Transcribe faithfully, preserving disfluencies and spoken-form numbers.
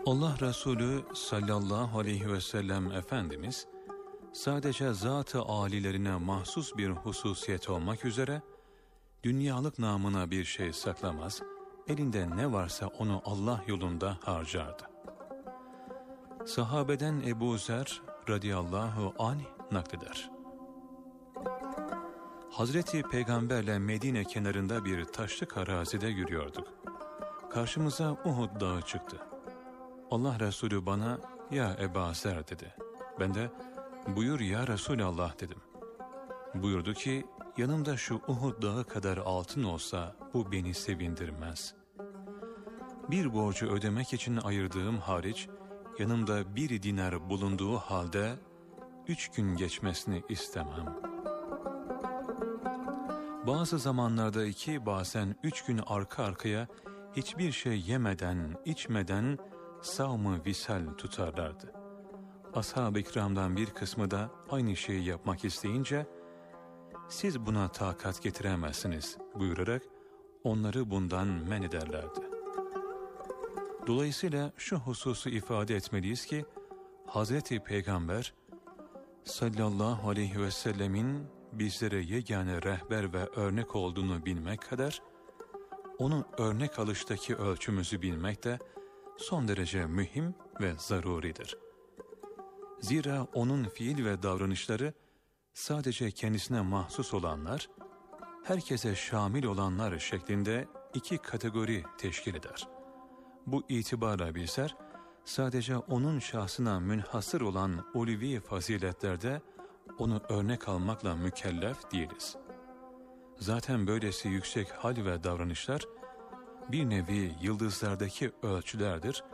Allah Resulü sallallahu aleyhi ve sellem Efendimiz, sadece zat-ı âlilerine mahsus bir hususiyet olmak üzere, dünyalık namına bir şey saklamaz, elinde ne varsa onu Allah yolunda harcardı. Sahabeden Ebu Zer radıyallahu anh nakleder. Hazreti Peygamberle Medine kenarında bir taşlık arazide yürüyorduk. Karşımıza Uhud dağı çıktı. Allah Resulü bana, "Ya Ebu Zer" dedi. Ben de, "Buyur ya Resulallah" dedim. Buyurdu ki, "Yanımda şu Uhud dağı kadar altın olsa bu beni sevindirmez. Bir borcu ödemek için ayırdığım hariç, yanımda bir dinar bulunduğu halde üç gün geçmesini istemem." Bazı zamanlarda iki, bazen üç gün arka arkaya hiçbir şey yemeden, içmeden savm-ı visal tutarlardı. Ashab-ı kiramdan bir kısmı da aynı şeyi yapmak isteyince, "Siz buna takat getiremezsiniz" buyurarak onları bundan men ederlerdi. Dolayısıyla şu hususu ifade etmeliyiz ki, Hazreti Peygamber sallallahu aleyhi ve sellemin bizlere yegane rehber ve örnek olduğunu bilmek kadar, onun örnek alıştaki ölçümüzü bilmek de son derece mühim ve zaruridir. Zira onun fiil ve davranışları sadece kendisine mahsus olanlar, herkese şamil olanlar şeklinde iki kategori teşkil eder. Bu itibarla bizler, sadece onun şahsına münhasır olan ulvi faziletlerde onu örnek almakla mükellef değiliz. Zaten böylesi yüksek hal ve davranışlar bir nevi yıldızlardaki ölçülerdir